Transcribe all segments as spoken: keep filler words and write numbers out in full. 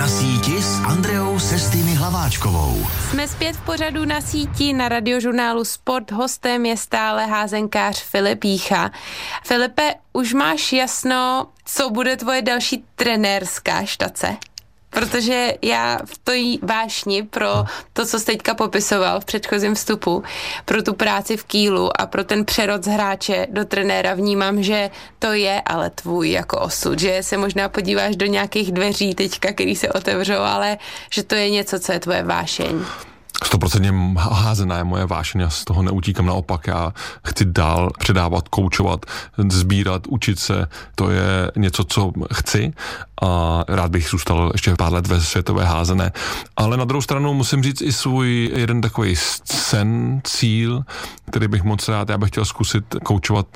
Na síti s Andreou Sestými Hlaváčkovou. Jsme zpět v pořadu Na síti na radiožurnálu Sport. Hostem je stále házenkář Filip Jícha. Filipe, už máš jasno, co bude tvoje další trenérská štace? Protože já v té vášni pro to, co jsi teďka popisoval v předchozím vstupu, pro tu práci v Kielu a pro ten přerod z hráče do trenéra vnímám, že to je ale tvůj jako osud, že se možná podíváš do nějakých dveří teďka, který se otevřou, ale že to je něco, co je tvoje vášeň. Stoprocentně házená je moje vášeň, já z toho neutíkám, naopak já chci dál předávat, koučovat, sbírat, učit se, to je něco, co chci a rád bych zůstal ještě pár let ve světové házené. Ale na druhou stranu musím říct i svůj jeden takový sen, cíl, který bych moc rád, já bych chtěl zkusit koučovat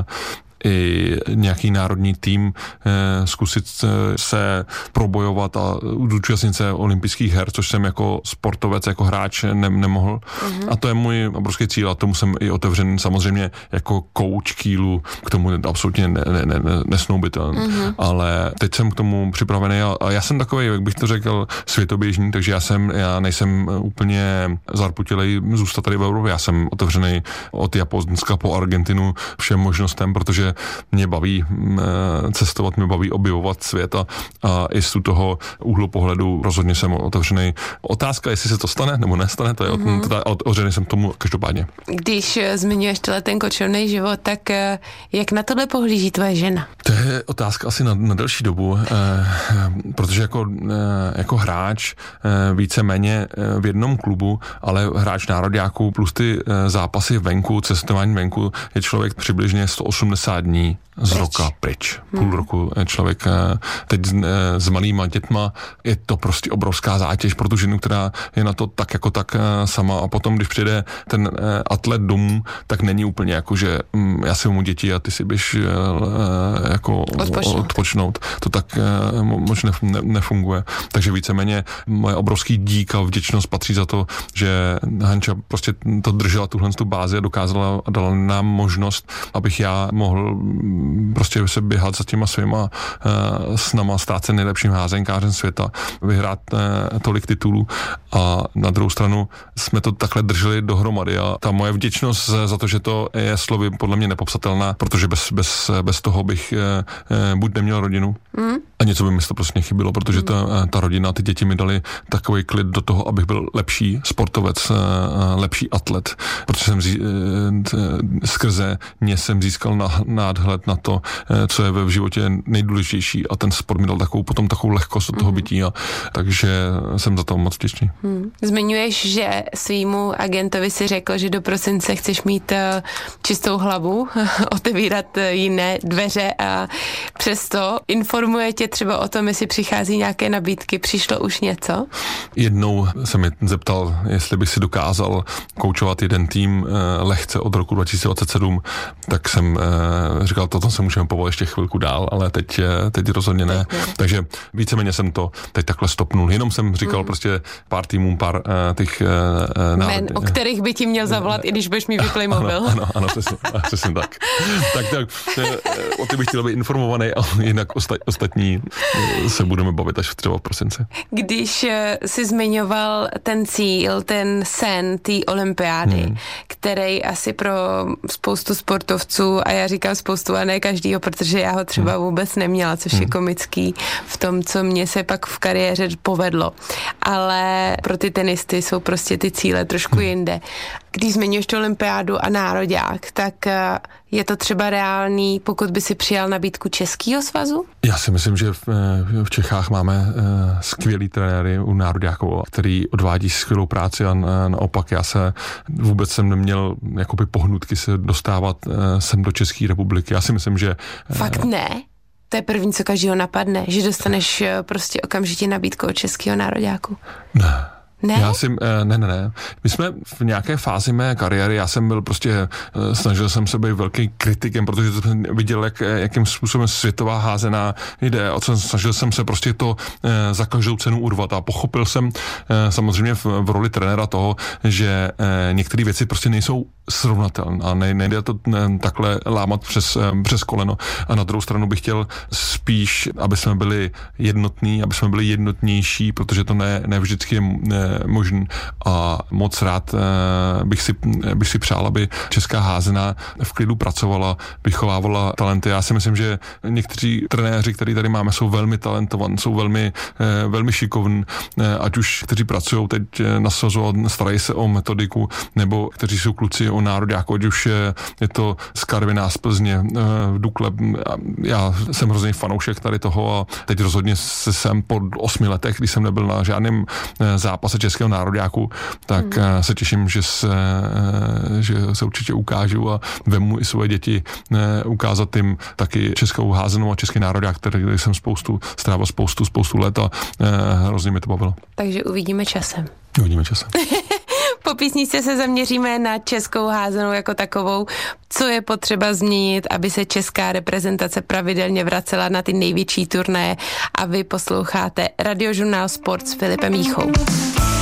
i nějaký národní tým, eh, zkusit se probojovat a účastnit se olympijských her, což jsem jako sportovec, jako hráč ne, nemohl. Mm-hmm. A to je můj obrovský cíl a tomu jsem i otevřen samozřejmě jako coach Kielu, k tomu absolutně ne, ne, ne, nesnoubitelný. Mm-hmm. Ale teď jsem k tomu připravený a, a já jsem takový, jak bych to řekl, světoběžný, takže já jsem, já nejsem úplně zarputilej zůstat tady v Evropě. Já jsem otevřený od Japonska po Argentinu všem možnostem, protože mě baví cestovat, mě baví objevovat svět a, a i z toho úhlu pohledu rozhodně jsem otevřený. Otázka, jestli se to stane nebo nestane, to je mm-hmm. teda otevřený jsem tomu každopádně. Když zmiňuješ tenhle ten kočovný život, tak jak na tohle pohlíží tvoje žena? To je otázka asi na, na delší dobu, eh, protože jako, eh, jako hráč eh, víceméně eh, v jednom klubu, ale hráč nároďáků plus ty eh, zápasy venku, cestování venku, je člověk přibližně sto osmdesát dní z pryč. roka pryč. Půl hmm. roku člověk teď s, s malýma dětma, je to prostě obrovská zátěž pro tu ženu, která je na to tak jako tak sama a potom, když přijde ten atlet domů, tak není úplně jako, že já si mu děti a ty si běž jako odpočnout. odpočnout. To tak moc ne, ne, nefunguje. Takže víceméně moje obrovský dík a vděčnost patří za to, že Hanča prostě to držela tuhle tu bázi a dokázala a dala nám možnost, abych já mohl prostě se běhat za těma svýma uh, snama, stát se nejlepším házenkářem světa, vyhrát uh, tolik titulů a na druhou stranu jsme to takhle drželi dohromady a ta moje vděčnost za to, že to je slovy podle mě nepopsatelná, protože bez, bez, bez toho bych uh, uh, buď neměl rodinu mm. a něco by mi to prostě chybilo, protože mm. ta, ta rodina, ty děti mi dali takový klid do toho, abych byl lepší sportovec, uh, lepší atlet, protože jsem zí, uh, skrze mě jsem získal na, nádhled na to, co je ve životě nejdůležitější a ten sport mi dal takovou, potom takovou lehkost od toho bytí a takže jsem za to moc vděčný. Hmm. Zmiňuješ, že svýmu agentovi si řekl, že do prosince chceš mít uh, čistou hlavu, otevírat uh, jiné dveře a přesto informuje tě třeba o tom, jestli přichází nějaké nabídky, přišlo už něco? Jednou se mi zeptal, jestli bych si dokázal koučovat jeden tým uh, lehce od roku dva tisíce dvacet sedm, tak jsem uh, říkal, toto se můžeme povolit ještě chvilku dál, ale teď, teď rozhodně ne. Teď ne. Takže víceméně jsem to teď takhle stopnul. Jenom jsem říkal mm. prostě pár týmům, pár uh, těch uh, národů. Men, o kterých by ti měl zavolat, i když budeš mít vyplej mobil. Ano, ano, ano přesně, přesně tak. tak. Tak o ty bych chtěl být informovaný, ale jinak osta, ostatní se budeme bavit až třeba v prosinci. Když jsi zmiňoval ten cíl, ten sen té olympiády, hmm. který asi pro spoustu sportovců, a já říkám spoustu a ne každýho, protože já ho třeba vůbec neměla, což je komický v tom, co mě se pak v kariéře povedlo. Ale pro ty tenisty jsou prostě ty cíle trošku jinde. Když zmiňuješ tu olympiádu a nároďák, tak je to třeba reálný, pokud by si přijal nabídku Českého svazu? Já si myslím, že v, v Čechách máme skvělý trenéry u nároďáků, který odvádí skvělou práci a naopak já se vůbec jsem neměl jakoby pohnutky se dostávat sem do České republiky. Já si myslím, že... Fakt ne? To je první, co každýho napadne, že dostaneš prostě okamžitě nabídku od českého nároďáku. Ne. Ne? Já si, ne, ne, ne. My jsme v nějaké fázi mé kariéry, já jsem byl prostě, snažil jsem se být velkým kritikem, protože jsem viděl, jak, jakým způsobem světová házená jde a snažil jsem se prostě to za každou cenu urvat a pochopil jsem samozřejmě v, v roli trenéra toho, že některé věci prostě nejsou srovnatelné a ne, nejde to takhle lámat přes, přes koleno. A na druhou stranu bych chtěl spíš, aby jsme byli jednotní, aby jsme byli jednotnější, protože to ne, ne vždycky je možný a moc rád bych si, bych si přál, aby česká házená v klidu pracovala, vychovávala talenty. Já si myslím, že někteří trenéři, který tady máme, jsou velmi talentovaní, jsou velmi, velmi šikovní, ať už kteří pracují teď na svazu, starají se o metodiku, nebo kteří jsou kluci o nároďáku, ať už je, je to z Karviná, z Plzně, v Dukle. Já jsem hrozný fanoušek tady toho a teď rozhodně se jsem po osmi letech, když jsem nebyl na žádném zápase českého nároďáku, tak hmm. se těším, že se, že se určitě ukážu a vemu i svoje děti ukázat jim taky českou házenou a český nároďák, který jsem spoustu strávil spoustu, spoustu let a hrozně mi to bavilo. Takže uvidíme časem. Uvidíme časem. Po písničce se zaměříme na českou házenou jako takovou, co je potřeba změnit, aby se česká reprezentace pravidelně vracela na ty největší turnaje a vy posloucháte Radiožurnál Sport s Filipem Jíchou.